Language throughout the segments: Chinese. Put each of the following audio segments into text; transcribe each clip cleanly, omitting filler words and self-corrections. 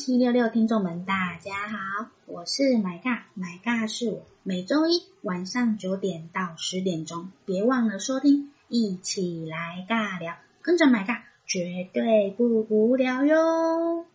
1766听众们大家好，我是买尬，买尬是我，每周一晚上9点到10点钟，别忘了收听，一起来尬聊，跟着买尬绝对不无聊哟。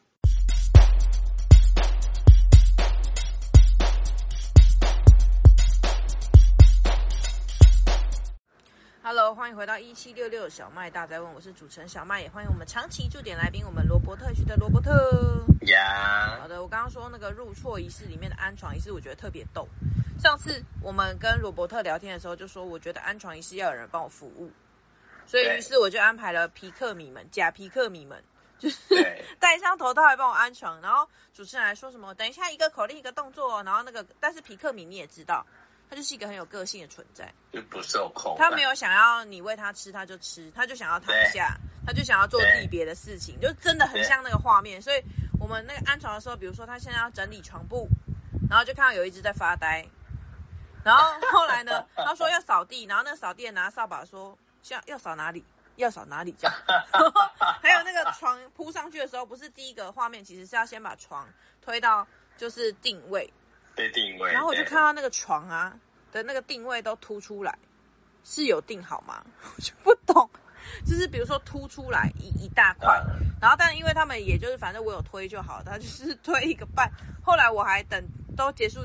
Hello， 欢迎回到1766小麦大哉问，我是主持人小麦，也欢迎我们长期驻点来宾，我们罗伯特区的罗伯特。好的，我刚刚说那个入错仪式里面的安床仪式，我觉得特别逗。上次我们跟罗伯特聊天的时候，就说我觉得安床仪式要有人帮我服务，所以于是我就安排了皮克米们，假皮克米们，就是戴上头套来帮我安床。然后主持人还说什么，等一下一个口令一个动作，然后但是皮克米你也知道。他就是一个很有个性的存在， 就不受控。 他没有想要你喂他吃他就吃，他就想要躺下，他就想要做自己别的事情，就真的很像那个画面。所以我们那个安床的时候，比如说他现在要整理床铺，然后就看到有一只在发呆，然后后来呢，他说要扫地，然后那个扫地的拿扫把说要扫哪里，要扫哪里这样。还有那个床铺上去的时候，不是第一个画面，其实是要先把床推到就是定位。然后我就看到那个床啊的那个定位都凸出来，是有定好吗？我就不懂，就是比如说凸出来一大块，然后但因为他们也就是反正我有推就好，他就是推一个半。后来我还等都结束